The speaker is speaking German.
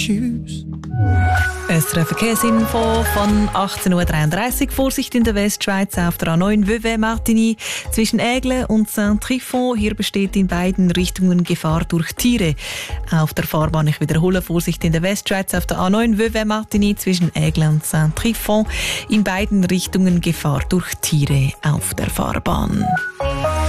shoes. SRF Verkehrsinfo von 18.33 Uhr. Vorsicht in der Westschweiz auf der A9 Vevey-Martigny zwischen Aigle und Saint-Trifon. Hier besteht in beiden Richtungen Gefahr durch Tiere. Auf der Fahrbahn, ich wiederhole, Vorsicht in der Westschweiz auf der A9 Vevey-Martigny zwischen Aigle und Saint-Trifon. In beiden Richtungen Gefahr durch Tiere auf der Fahrbahn.